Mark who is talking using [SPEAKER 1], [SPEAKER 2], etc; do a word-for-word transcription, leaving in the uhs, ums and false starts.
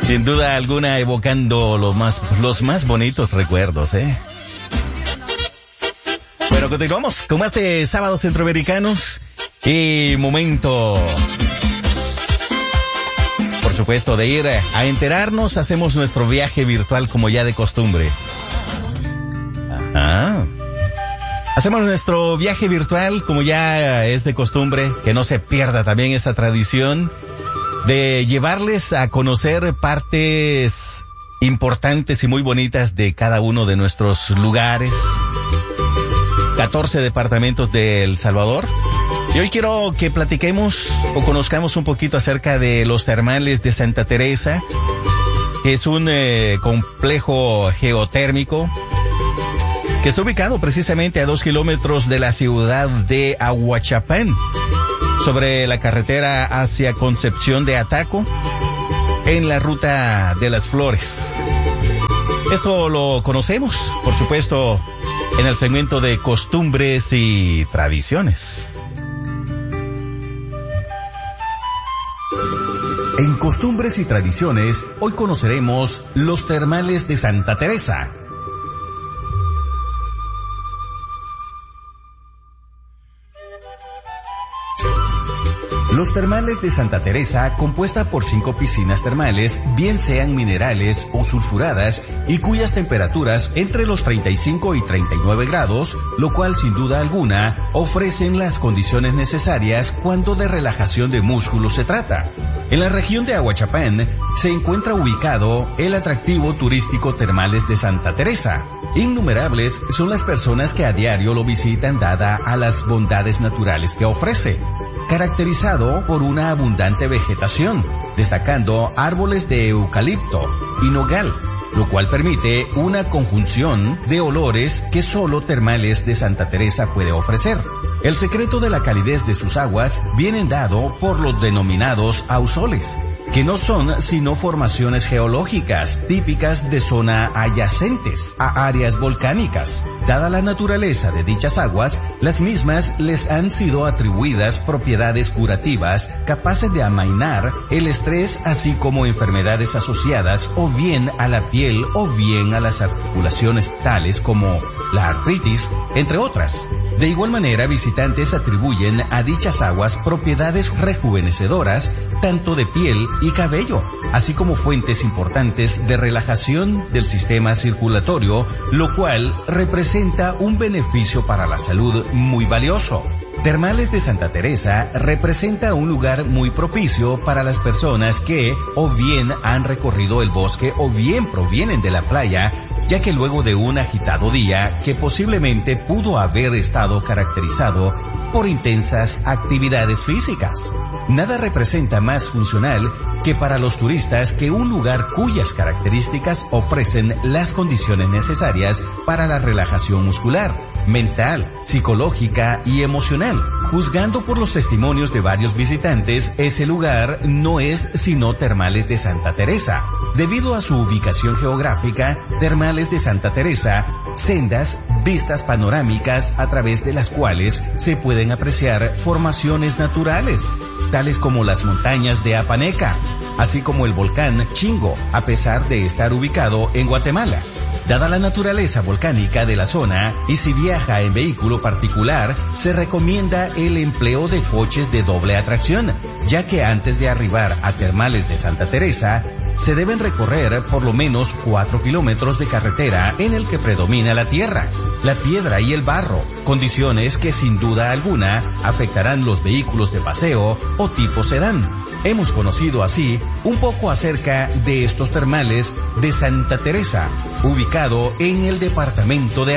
[SPEAKER 1] Sin duda alguna evocando los más, los más bonitos recuerdos, ¿eh? Bueno, continuamos con más de Sábados Centroamericanos y momento, por supuesto, de ir a enterarnos. Hacemos nuestro viaje virtual como ya de costumbre. Ajá. Hacemos nuestro viaje virtual como ya es de costumbre, que no se pierda también esa tradición de llevarles a conocer partes importantes y muy bonitas de cada uno de nuestros lugares. catorce departamentos de El Salvador. Y hoy quiero que platiquemos o conozcamos un poquito acerca de los termales de Santa Teresa, que es un eh, complejo geotérmico que está ubicado precisamente a dos kilómetros de la ciudad de Ahuachapán, sobre la carretera hacia Concepción de Ataco, en la ruta de las Flores. Esto lo conocemos, por supuesto, en el segmento de costumbres y tradiciones. En costumbres y tradiciones, hoy conoceremos los termales de Santa Teresa. Los termales de Santa Teresa, compuesta por cinco piscinas termales, bien sean minerales o sulfuradas, y cuyas temperaturas entre los treinta y cinco y treinta y nueve grados, lo cual sin duda alguna ofrecen las condiciones necesarias cuando de relajación de músculos se trata. En la región de Ahuachapán se encuentra ubicado el atractivo turístico Termales de Santa Teresa. Innumerables son las personas que a diario lo visitan dada a las bondades naturales que ofrece, caracterizado por una abundante vegetación, destacando árboles de eucalipto y nogal, lo cual permite una conjunción de olores que solo Termales de Santa Teresa puede ofrecer. El secreto de la calidez de sus aguas viene dado por los denominados ausoles, que no son sino formaciones geológicas típicas de zona adyacentes a áreas volcánicas. Dada la naturaleza de dichas aguas, las mismas les han sido atribuidas propiedades curativas capaces de amainar el estrés, así como enfermedades asociadas o bien a la piel o bien a las articulaciones, tales como la artritis, entre otras. De igual manera, visitantes atribuyen a dichas aguas propiedades rejuvenecedoras, tanto de piel y cabello, así como fuentes importantes de relajación del sistema circulatorio, lo cual representa un beneficio para la salud muy valioso. Termales de Santa Teresa representa un lugar muy propicio para las personas que o bien han recorrido el bosque o bien provienen de la playa, ya que luego de un agitado día que posiblemente pudo haber estado caracterizado por intensas actividades físicas, nada representa más funcional que para los turistas que un lugar cuyas características ofrecen las condiciones necesarias para la relajación muscular, mental, psicológica y emocional. Juzgando por los testimonios de varios visitantes, ese lugar no es sino Termales de Santa Teresa. Debido a su ubicación geográfica, Termales de Santa Teresa, sendas vistas panorámicas a través de las cuales se pueden apreciar formaciones naturales, tales como las montañas de Apaneca, así como el volcán Chingo, a pesar de estar ubicado en Guatemala. Dada la naturaleza volcánica de la zona, y si viaja en vehículo particular, se recomienda el empleo de coches de doble atracción, ya que antes de arribar a Termales de Santa Teresa, se deben recorrer por lo menos cuatro kilómetros de carretera en el que predomina la tierra, la piedra y el barro, condiciones que sin duda alguna afectarán los vehículos de paseo o tipo sedán. Hemos conocido así un poco acerca de estos termales de Santa Teresa, ubicado en el departamento de